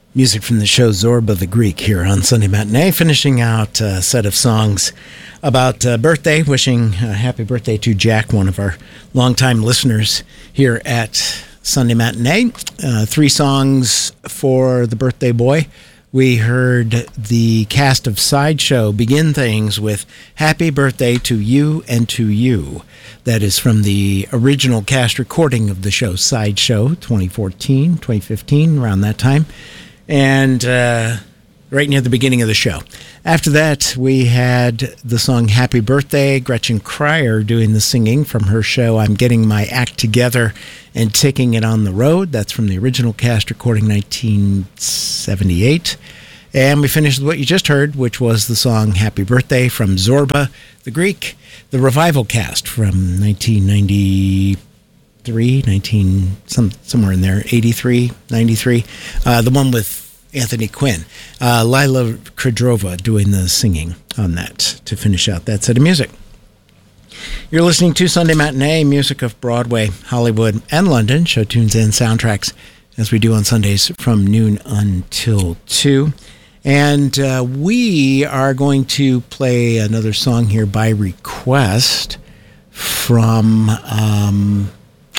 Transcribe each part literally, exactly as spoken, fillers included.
Music from the show Zorba the Greek here on Sunday Matinee, finishing out a set of songs about uh, birthday, wishing a happy birthday to Jack, one of our longtime listeners here at Sunday Matinee. Uh, three songs for the birthday boy. We heard the cast of Sideshow begin things with Happy Birthday to You and to You. That is from the original cast recording of the show Sideshow, twenty fourteen, twenty fifteen, around that time. And uh, right near the beginning of the show. After that, we had the song Happy Birthday, Gretchen Cryer doing the singing from her show I'm Getting My Act Together and Taking It on the Road. That's from the original cast recording nineteen seventy-eight. And we finished with what you just heard, which was the song Happy Birthday from Zorba the Greek, the revival cast from nineteen ninety-three, nineteen, some, somewhere in there, eighty-three, ninety-three, uh, the one with Anthony Quinn. Uh, Lila Kredrova doing the singing on that to finish out that set of music. You're listening to Sunday Matinee, music of Broadway, Hollywood, and London, show tunes and soundtracks, as we do on Sundays from noon until two. And uh, we are going to play another song here by request from... Um,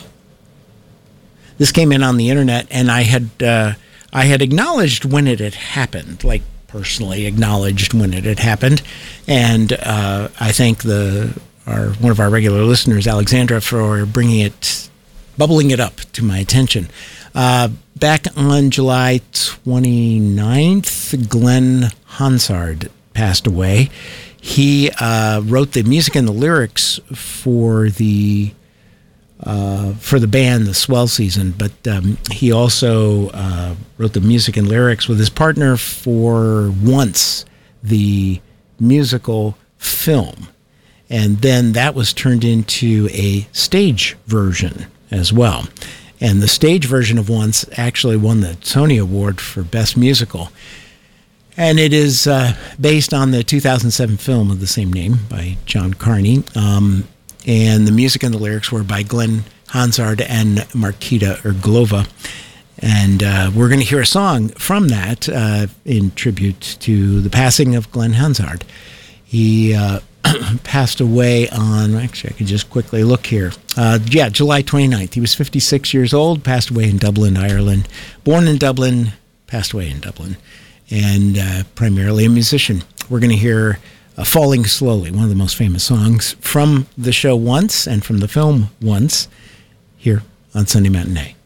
this came in on the internet, and I had... Uh, I had acknowledged when it had happened, like personally acknowledged when it had happened, and uh, I thank the our one of our regular listeners, Alexandra, for bringing it, bubbling it up to my attention. Uh, back on July twenty-ninth, Glenn Hansard passed away. He uh, wrote the music and the lyrics for the Uh, for the band, the Swell Season, but um, he also uh, wrote the music and lyrics with his partner for Once, the musical film. And then that was turned into a stage version as well. And the stage version of Once actually won the Tony Award for Best Musical. And it is uh, based on the two thousand seven film of the same name by John Carney. Um, And the music and the lyrics were by Glenn Hansard and Markita Erglova. And uh, we're going to hear a song from that uh, in tribute to the passing of Glenn Hansard. He uh, passed away on, actually I could just quickly look here. Uh, yeah, July twenty-ninth. He was fifty-six years old, passed away in Dublin, Ireland. Born in Dublin, passed away in Dublin. And uh, primarily a musician. We're going to hear... Uh, Falling Slowly, one of the most famous songs from the show Once and from the film Once, here on Sunday Matinee.